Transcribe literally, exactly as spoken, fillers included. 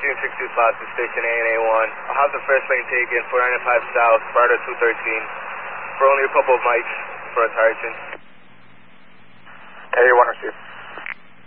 June six two five to station A and A one. I'll have the first lane taken, four ninety-five south, Barter two thirteen, for only a couple of mics for a Tarleton. A one received.